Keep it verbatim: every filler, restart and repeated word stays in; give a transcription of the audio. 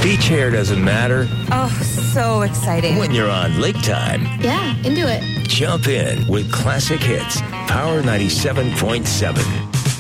Beach hair doesn't matter Oh, so exciting. when you're on Lake Time. Yeah, into it. Jump in with classic hits. Power ninety-seven point seven.